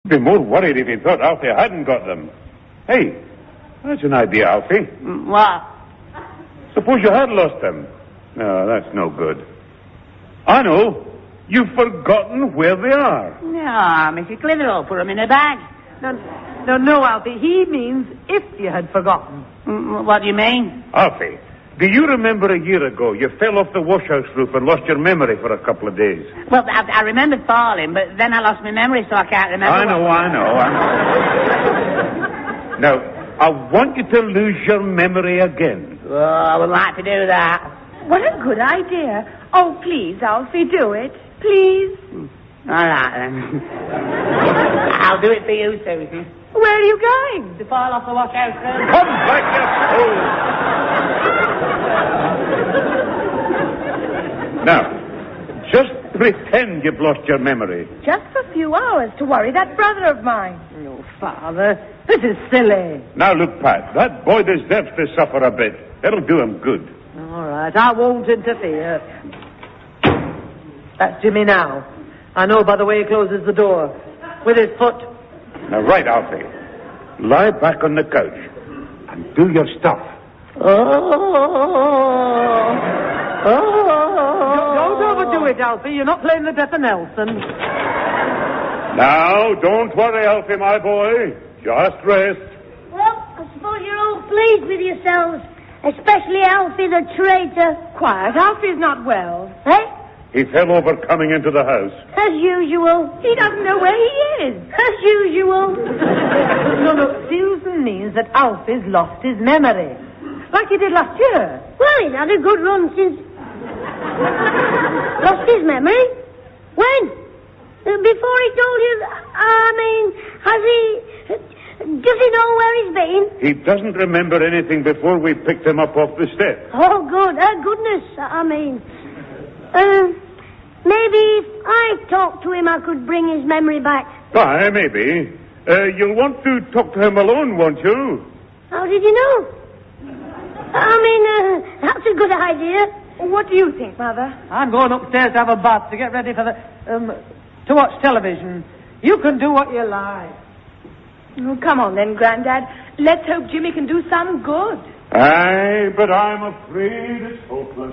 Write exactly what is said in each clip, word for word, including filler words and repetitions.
Be more worried if he thought Alfie hadn't got them. Hey, that's an idea, Alfie. What? Suppose you had lost them. No, that's no good. I know. You've forgotten where they are. No, Mister Clitheroe put them in a bag. No, no, no, Alfie. He means if you had forgotten. Mm, What do you mean? Alfie, do you remember a year ago you fell off the washhouse roof and lost your memory for a couple of days? Well, I, I remembered falling, but then I lost my memory, so I can't remember. I know, what... I know, I know. Now, I want you to lose your memory again. Oh, I would like to do that. What a good idea. Oh, please, Alfie, do it. Please. All right, then. I'll do it for you, Susan. Where are you going? To fall off the washhouse roof. Come back, you fool! Now, just pretend you've lost your memory. Just for a few hours to worry that brother of mine. No, Father, this is silly. Now, look, Pat, that boy deserves to suffer a bit. That'll do him good. All right, I won't interfere. That's Jimmy now. I know by the way he closes the door. With his foot. Now, right, Alfie. Lie back on the couch and do your stuff. Oh. Oh. Don't overdo it, Alfie. You're not playing the death of Nelson. Now, don't worry, Alfie, my boy. Just rest. Well, I suppose you're all pleased with yourselves. Especially Alfie the traitor. Quiet. Alfie's not well. Eh? He fell over coming into the house. As usual. He doesn't know where he is. As usual. No, no. Susan means that Alfie's lost his memory. Like he did last year. Well, he's had a good run since... Lost his memory? When? Uh, Before he told you... I mean, has he... Does he know where he's been? He doesn't remember anything before we picked him up off the step. Oh, good. Uh, goodness, I mean... Uh, maybe if I talked to him, I could bring his memory back. Aye, maybe. Uh, you'll want to talk to him alone, won't you? How did you know? I mean, uh, that's a good idea. What do you think, Mother? I'm going upstairs to have a bath to get ready for the... Um, to watch television. You can do what you like. Oh, come on then, Grandad. Let's hope Jimmy can do some good. Aye, but I'm afraid it's hopeless.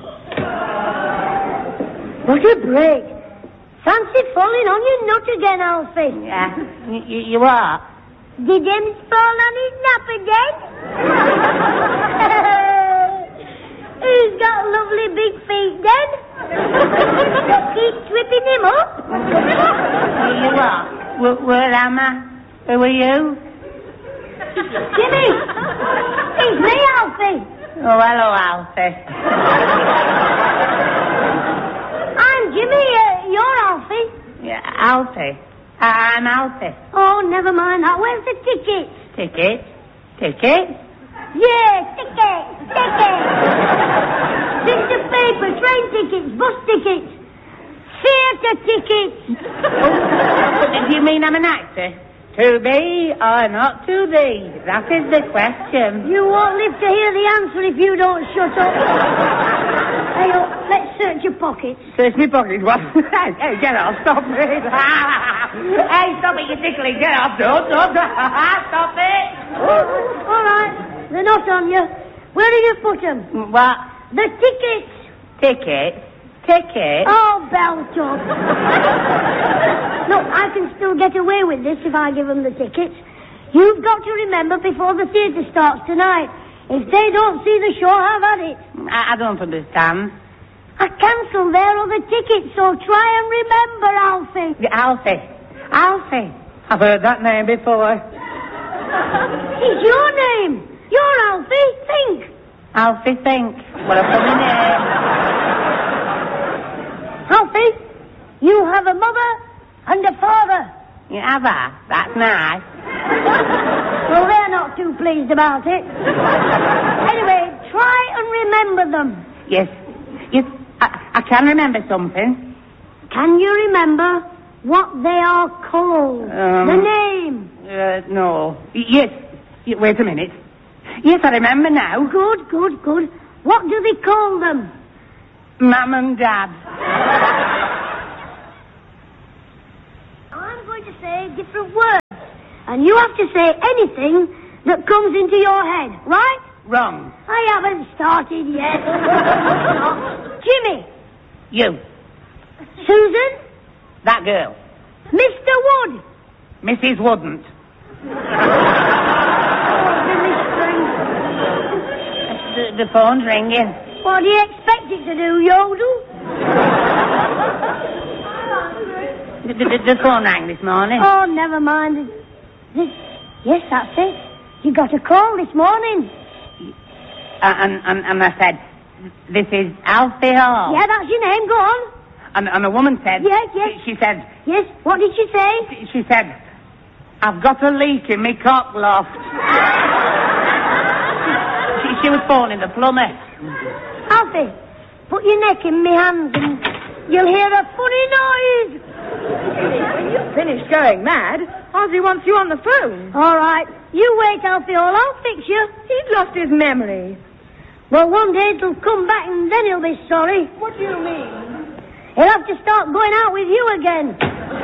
What a break. Fancy falling on your nut again, Alfie. Yeah. Y- y- you are? Did him fall on his nap again? He's got lovely big feet then. Keep tripping him up. You are? Where, where am I? Who are you? Jimmy! It's me, Alfie. Oh, hello, Alfie. I'm Jimmy. Uh, you're Alfie. Yeah, Alfie. I- I'm Alfie. Oh, never mind that. Where's the ticket? Ticket? Ticket? Yeah, ticket. Ticket. Bits of paper, train tickets, bus tickets, theatre tickets. Do you mean I'm an actor? To be or not to be? That is the question. You won't live to hear the answer if you don't shut up. Hey, oh, let's search your pockets. Search me pockets, what? Hey, get off, stop it. Hey, stop it, you're tickling. Get off, don't, don't. Stop it. Oh, all right, they're not on you. Where do you put them? What? The tickets. Ticket? Ticket? Oh, Belton. Look, I can still get away with this if I give them the tickets. You've got to remember before the theatre starts tonight. If they don't see the show, have at it. I, I don't understand. I cancelled their other tickets, so try and remember, Alfie. Yeah, Alfie. Alfie. I've heard that name before. It's your name. You're Alfie. Think. Alfie Think. What a funny name. Alfie, you have a mother and a father. You have a? That's nice. Well, they're not too pleased about it. Anyway, try and remember them. Yes. Yes, I, I can remember something. Can you remember what they are called? Um, the name? Uh, no. Yes. Y- Wait a minute. Yes, I remember now. Good, good, good. What do they call them? Mum and Dad. I'm going to say different words. And you have to say anything that comes into your head, right? Wrong. I haven't started yet. Jimmy. You. Susan. That girl. Mister Wood. Missus Wouldn't. the, the phone's ringing. What do you expect it to do, Yodel? The, the, the phone rang this morning. Oh, never mind. This, yes, that's it. You got a call this morning. Uh, and, and, and I said, this is Alfie Hall. Yeah, that's your name. Go on. And, and a woman said... Yes, yes. She, she said... Yes, what did she say? She, she said, I've got a leak in my cock loft. she, she was phoning the plumber. Alfie, put your neck in my hands and you'll hear a funny noise. When you've finished going mad, Ozzy wants you on the phone. All right. You wait, Alfie, or I'll fix you. He's lost his memory. Well, one day it'll come back and then he'll be sorry. What do you mean? He'll have to start going out with you again.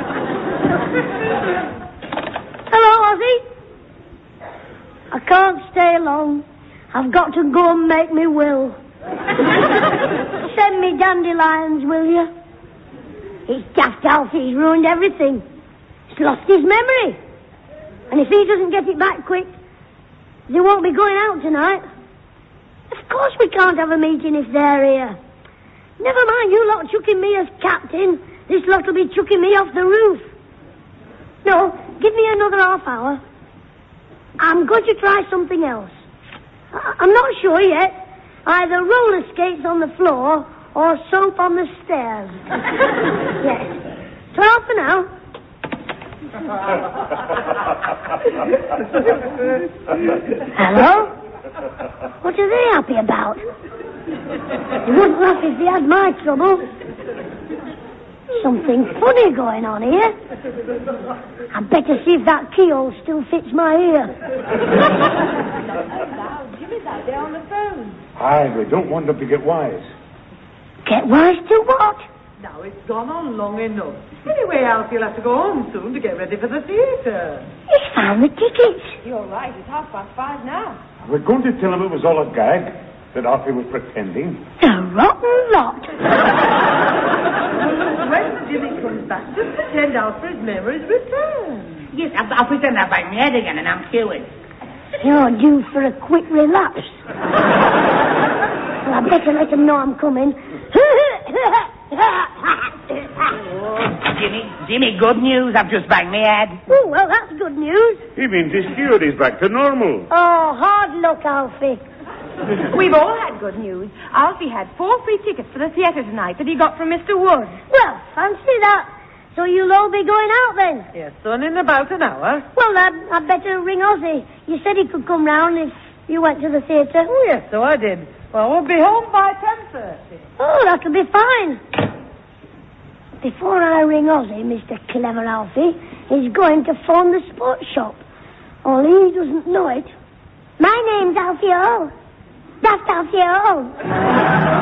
Hello, Ozzy. I can't stay long. I've got to go and make me will. Send me dandelions, will you? It's daft Alfie. He's ruined everything. He's lost his memory. And if he doesn't get it back quick, they won't be going out tonight. Of course we can't have a meeting if they're here. Never mind you lot chucking me as captain. This lot will be chucking me off the roof. No, give me another half hour. I'm going to try something else. I- I'm not sure yet. Either roller skates on the floor or soap on the stairs. Yes. Twelve for now. Hello? What are they happy about? They wouldn't laugh if they had my trouble. Something funny going on here. I'd better see if that keyhole still fits my ear. Now, Jimmy's out there on the phone. Aye, we don't want them to get wise. Get wise to what? Now, it's gone on long enough. Anyway, Alfie will have to go home soon to get ready for the theatre. He's found the tickets. You're right, it's half past five now. We're going to tell him it was all a gag, that Alfie was pretending. The rotten lot. When Jimmy comes back, just pretend Alfred's memory's returned. Yes, I'll, I'll pretend I've banged my head again and I'm cured. You're due for a quick relapse. Well, I better let him know I'm coming. Jimmy, Jimmy, good news. I've just banged my head. Oh, well, that's good news. He means he's cured. He's back to normal. Oh, hard luck, Alfie. We've all had good news. Alfie had four free tickets for the theatre tonight that he got from Mister Wood. Well, fancy that. So you'll all be going out then? Yes, son, in about an hour. Well, I'd, I'd better ring Ozzy. You said he could come round if you went to the theatre. Oh, yes, so I did. Well, we'll be home by ten thirty. Oh, that'll be fine. Before I ring Ozzy, Mister Clever Alfie is going to phone the sports shop. Only he doesn't know it. My name's Alfie Hall. That's Alfie Hall.